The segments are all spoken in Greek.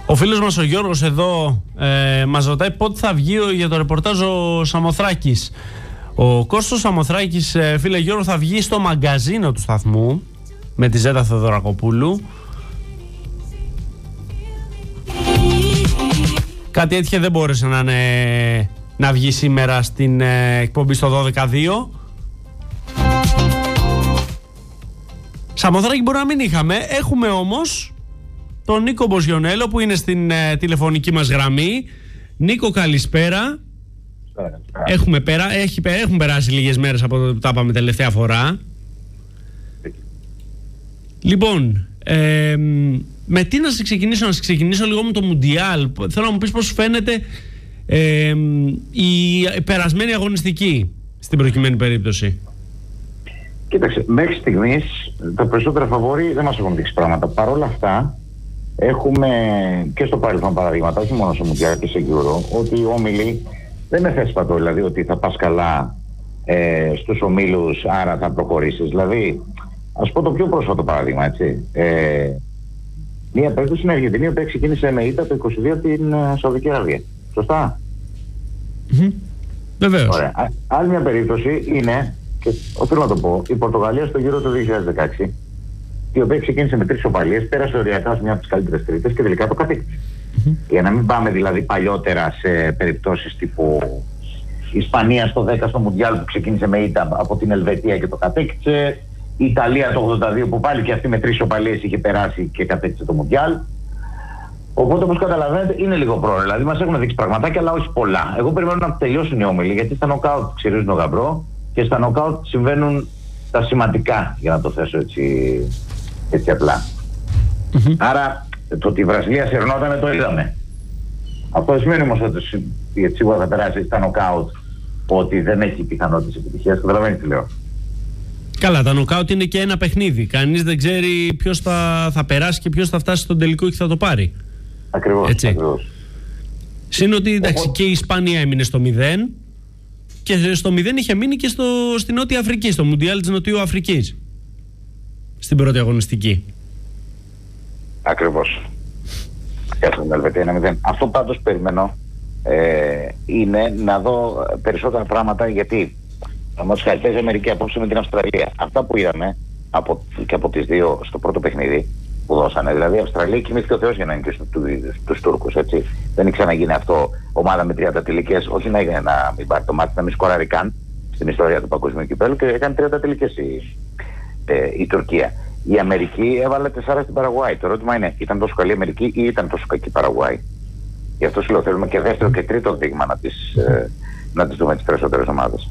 Ο φίλος μας ο Γιώργος εδώ μας ρωτάει πότε θα βγει για το ρεπορτάζ ο Σαμοθράκης. Ο Κώστος Σαμοθράκης, φίλε Γιώργο, θα βγει στο μαγκαζίνο του σταθμού με τη Ζέτα Θεοδωρακοπούλου. Κάτι έτυχε, δεν μπόρεσε να βγει σήμερα στην εκπομπή στο 12-2. Σαμοθράκη μπορεί να μην είχαμε. Έχουμε όμως τον Νίκο Μποζιονέλο που είναι στην τηλεφωνική μας γραμμή. Νίκο, καλησπέρα. Έχουμε περάσει λίγες μέρες από το που τα είπαμε τελευταία φορά. Λοιπόν, με τι να σε ξεκινήσω λίγο με το Μουντιάλ. Θέλω να μου πεις πώς φαίνεται η περασμένη αγωνιστική στην προκειμένη περίπτωση. Κοίταξε, μέχρι στιγμής τα περισσότερα φαβόρι δεν μας έχουν δείξει πράγματα. Παρ' όλα αυτά, έχουμε και στο παρελθόν παραδείγματα, όχι μόνο στο Μουντιάλ και σε Euro, ότι οι όμιλοι δεν είναι θέσπατο, δηλαδή ότι θα πας καλά στους ομίλους, άρα θα προχωρήσεις. Δηλαδή, ας πω το πιο πρόσφατο παράδειγμα, έτσι. Μία περίπτωση είναι η Αργεντινή, που ξεκίνησε με ήττα το 22 την Σαουδική Αραβία. Σωστά. Βεβαίως. Ωραία. Άλλη μια περίπτωση είναι, και οφείλω να το πω, η Πορτογαλία στο Euro του 2016, η οποία ξεκίνησε με 3 ισοπαλίες, πέρασε οριακά σε μια από τις καλύτερες τρίτες και τελικά το κατέκτησε. Για να μην πάμε δηλαδή παλιότερα σε περιπτώσεις τύπου Ισπανία στο 10 στο Μουντιάλ που ξεκίνησε με ήττα από την Ελβετία και το κατέκτησε, η Ιταλία το 82 που πάλι και αυτή με 3 ισοπαλίες είχε περάσει και κατέκτησε το Μουντιάλ. Οπότε, όπως καταλαβαίνετε, είναι λίγο πρόωρο. Δηλαδή, μας έχουν δείξει πραγματάκια, αλλά όχι πολλά. Εγώ περιμένω να τελειώσουν οι όμιλοι, γιατί στα νοκάουτ ξυρίζουν τον γαμπρό και στα νοκάουτ συμβαίνουν τα σημαντικά, για να το θέσω έτσι απλά. Άρα, το ότι η Βραζιλία σερνόταν το είδαμε. Αυτό δεν σημαίνει όμως ότι σίγουρα θα περάσει στα νοκάουτ ότι δεν έχει πιθανότητες επιτυχίας. Καταλαβαίνεις τι λέω. Καλά, τα νοκάουτ είναι και ένα παιχνίδι. Κανείς δεν ξέρει ποιος θα περάσει και ποιος θα φτάσει στον τελικό και θα το πάρει. Ακριβώς. Συν ότι εντάξει, και η Ισπανία έμεινε στο 0 και στο 0 είχε μείνει και στη Νότια Αφρική, στο Μουντιάλ της Νοτιού Αφρικής. Στην πρώτη αγωνιστική. Ακριβώς. Έφτασε την Ελβετία 1-0. Αυτό πάντως περιμένω είναι να δω περισσότερα πράγματα, γιατί όμως παίζει Αμερική απόψε με την Αυστραλία. Αυτά που είδαμε και από τις δύο στο πρώτο παιχνίδι που δώσανε, δηλαδή η Αυστραλία κοιμήθηκε ο Θεός για να είναι και στους Τούρκους, έτσι. Δεν ήξερα να γίνει αυτό ομάδα με 30 τελικές, όχι να μην πάρει το μάτι, να μην σκοράρει καν στην ιστορία του παγκοσμίου κυπέλλου, και έκανε 30 τελικές η Τουρκία. Η Αμερική έβαλε 4 στην Παραγουάη. Το ερώτημα είναι, ήταν τόσο καλή η Αμερική ή ήταν τόσο κακή η Παραγουάη? Γι' αυτό σου λέω, θέλουμε και δεύτερο και τρίτο δείγμα να τις δούμε τις περισσότερες ομάδες.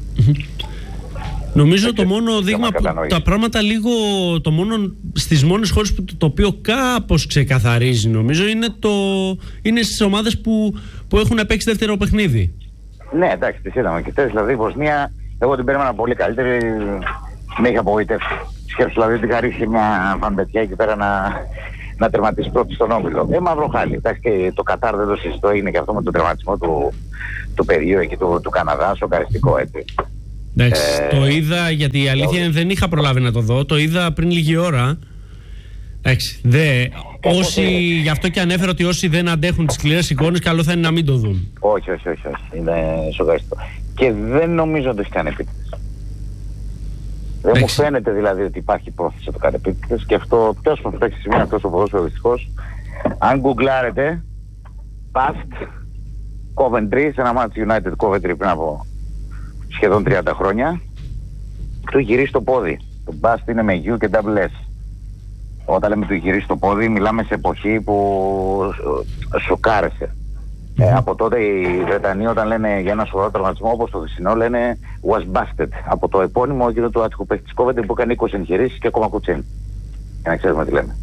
Νομίζω το μόνο δείγμα που τα πράγματα λίγο, το μόνο στις μόνες χώρες που το οποίο κάπως ξεκαθαρίζει, νομίζω, είναι στις ομάδες που έχουν παίξει δεύτερο παιχνίδι. Ναι, εντάξει, τις είδαμε και αυτές. Δηλαδή η Βοσνία, εγώ την περίμενα πολύ καλύτερη, με είχε απογοητεύσει. Σκέψου δηλαδή ότι χαρίσει μια φανπετιά εκεί πέρα να τερματίσει πρώτη στον όμιλο. Μαύρο χάλι. Εντάξει, και το Κατάρ δεν το συζητώ, είναι και αυτό με τον τερματισμό του παιδιού εκεί του Καναδά, σοκαριστικό, έτσι. Εντάξει, το είδα, γιατί η αλήθεια είναι δεν είχα προλάβει να το δω. Το είδα πριν λίγη ώρα. Εντάξει, γι' αυτό και ανέφερα ότι όσοι δεν αντέχουν τις σκληρές εικόνες, καλό θα είναι να μην το δουν. Όχι. Είναι σοκαριστικό. Και δεν νομίζω ότι έχει κάνει επίτηδες. Δεν μου φαίνεται δηλαδή ότι υπάρχει πρόθεση να το κάνει επίτηδες, και αυτό τέλος πάντων φτάσει σημείο αυτός ο ποδόσφαιρο δυστυχώς. Αν γκουγκλάρετε Past Coventry, σε ένα μάτι United Coventry πριν από σχεδόν 30 χρόνια, του γυρίσει το πόδι. Το Past είναι με U και double S. Όταν λέμε του γυρίσει το πόδι, μιλάμε σε εποχή που σοκάρεσε. Από τότε οι Βρετανοί, όταν λένε για ένα σοβαρό τραυματισμό όπως το χθεσινό, λένε was busted. Από το επώνυμο εκείνο του άτυχου παίκτη της Coventry που έκανε 20 εγχειρήσεις και ακόμα κουτσένει. Για να ξέρουμε τι λέμε.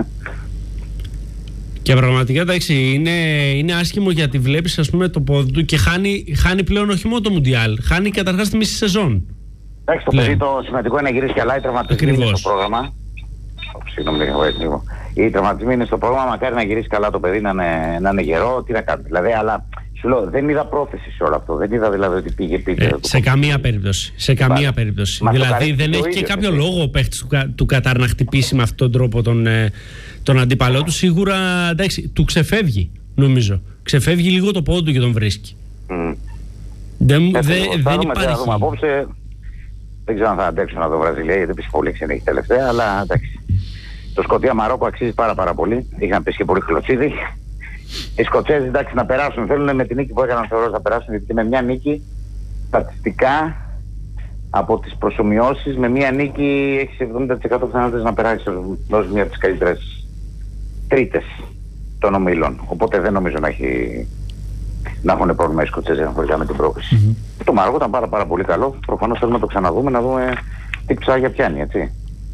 Και πραγματικά, εντάξει, είναι άσχημο, γιατί βλέπεις, ας πούμε, το πόδι του και χάνει πλέον όχι μόνο το Μουντιάλ, χάνει καταρχάς τη μισή σεζόν. Εντάξει, το παιδί το σημαντικό είναι να γυρίσει καλά, οι τραυματισμοί είναι στο πρόγραμμα. Συγγνώμη, οι τραυματισμοί είναι στο πρόγραμμα, μακάρι να γυρίσει καλά το παιδί, να είναι γερό, τι να κάνει. Δηλαδή, αλλά Σου λέω, δεν είδα πρόθεση σε όλο αυτό. Δεν είδα δηλαδή ότι πήγε. Σε καμία περίπτωση. Σε καμία περίπτωση. Δηλαδή δεν έχει και κάποιο λόγο ο παίχτης του Κατάρ να χτυπήσει με αυτόν τον τρόπο τον αντίπαλό του. Σίγουρα εντάξει, του ξεφεύγει, νομίζω. Ξεφεύγει λίγο το πόδι του και τον βρίσκει. Δεν υπάρχει. Απόψε, δεν ξέρω αν θα αντέξω να δω Βραζιλία, γιατί επίσης πολύ ξενέχει τελευταία, αλλά εντάξει. Το Σκωτία-Μαρόκο αξίζει πάρα πολύ. Είχαν πέσει και πολύ χλωτσίδι. Οι Σκοτσέζοι εντάξει να περάσουν, θέλουν με την νίκη που έκαναν θεωρώ να περάσουν, γιατί με μια νίκη στατιστικά από τις προσομοιώσεις με μια νίκη έχεις 70% πιθανότητες να περάσεις ως μια από τις καλύτερες τρίτες των ομίλων. Οπότε δεν νομίζω να έχουν πρόβλημα οι Σκοτσέζοι αναφορικά με την πρόκριση. Το Μαρόκο ήταν πάρα πολύ καλό. Προφανώς θέλουμε να το ξαναδούμε, να δούμε τι ψάγια πιάνει, έτσι.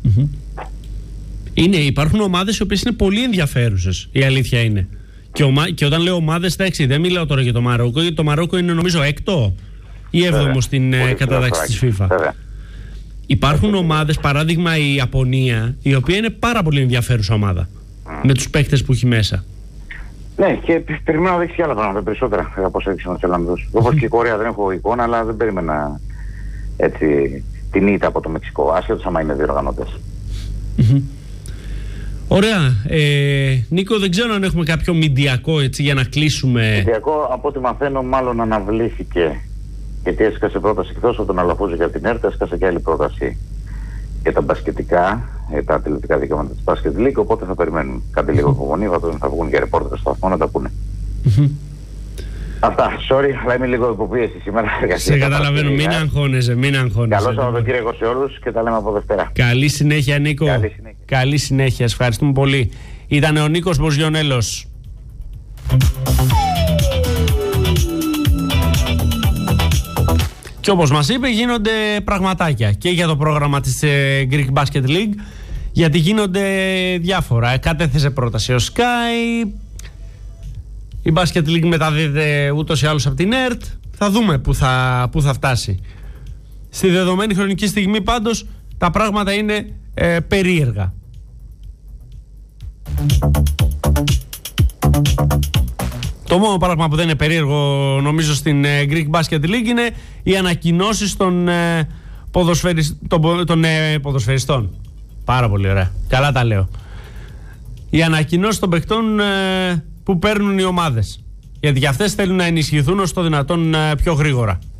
Υπάρχουν ομάδες οι οποίες είναι πολύ ενδιαφέρουσες, η αλήθεια είναι. Και όταν λέω ομάδες, εντάξει, δεν μιλάω τώρα για το Μαρόκο, γιατί το Μαρόκο είναι νομίζω 6ο ή 7ο στην κατάταξη της FIFA. Υπάρχουν ομάδες, παράδειγμα η Ιαπωνία, η οποία είναι πάρα πολύ ενδιαφέρουσα ομάδα με τους παίκτες που έχει μέσα. Ναι, και περιμένω να δείξει και άλλα πράγματα περισσότερα από όσο έδειξε ο Τσελανδός. Όπως και η Κορέα δεν έχω εικόνα, αλλά δεν περίμενα έτσι την ήττα από το Μεξικό, άσχετος άμα είναι διοργανώτες. Ωραία. Νίκο, δεν ξέρω αν έχουμε κάποιο μηντιακό έτσι για να κλείσουμε. Μηντιακό, από ό,τι μαθαίνω, μάλλον αναβλήθηκε. Γιατί έσκασε πρόταση εκτός από τον Αλαφούζο για την ΕΡΤ, έσκασε και άλλη πρόταση για τα μπασκετικά, τα αθλητικά δικαιώματα της Basket League. Οπότε θα περιμένουν κάτι λίγο υπομονή, θα βγουν και ρεπόρτερ στο σταθμό να τα πούνε. Αυτά. Sorry, αλλά είμαι λίγο υποπίεση σήμερα. Σε καταλαβαίνω, μην αγχώνεσαι. Καλό Σαββατοκύριακο σε όλους και τα λέμε από Δευτέρα. Καλή συνέχεια, Νίκο. Καλή συνέχεια. Σας ευχαριστούμε πολύ. Ήταν ο Νίκος Μποζιονέλος. Και όπως μας είπε, γίνονται πραγματάκια και για το πρόγραμμα της Greek Basket League, γιατί γίνονται διάφορα. Κατέθεσε πρόταση ο Sky. Η Basket League μεταδίδεται ούτως ή άλλως από την ΕΡΤ. Θα δούμε πού θα φτάσει. Στη δεδομένη χρονική στιγμή πάντως τα πράγματα είναι περίεργα. Το μόνο πράγμα που δεν είναι περίεργο νομίζω στην Greek Basket League είναι οι ανακοινώσεις των ποδοσφαιριστών. Πάρα πολύ ωραία. Καλά τα λέω. Οι ανακοινώσεις των παιχτών που παίρνουν οι ομάδες. Γιατί και αυτές θέλουν να ενισχυθούν όσο το δυνατόν πιο γρήγορα.